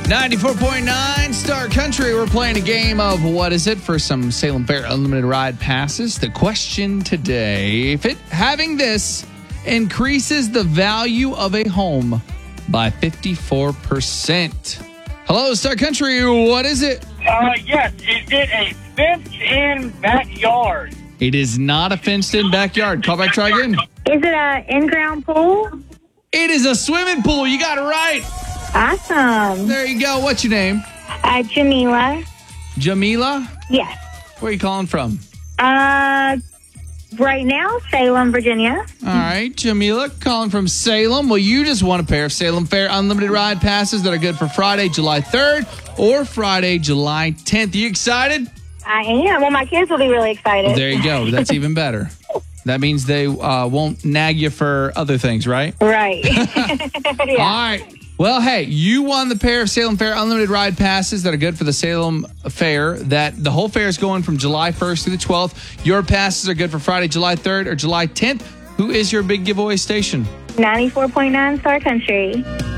94.9 Star Country. We're playing a game of What Is It for some Salem Fair Unlimited Ride passes. The question today, if having this increases the value of a home by 54%. Hello, Star Country. What is it? Yes. Is it a fenced-in backyard? It is not a fenced-in backyard. Call back, try again. Is it an in-ground pool? It is a swimming pool. You got it right. Awesome. There you go. What's your name? Jamila. Jamila? Yes. Where are you calling from? Right now, Salem, Virginia. All right, Jamila, calling from Salem. Well, you just won a pair of Salem Fair Unlimited Ride passes that are good for Friday, July 3rd or Friday, July 10th. You excited? I am. Well, my kids will be really excited. There you go. That's even better. That means they won't nag you for other things, right? Right. All right. Well, hey, you won the pair of Salem Fair Unlimited Ride passes that are good for the Salem Fair. That the whole fair is going from July 1st through the 12th. Your passes are good for Friday, July 3rd or July 10th. Who is your big giveaway station? 94.9 Star Country.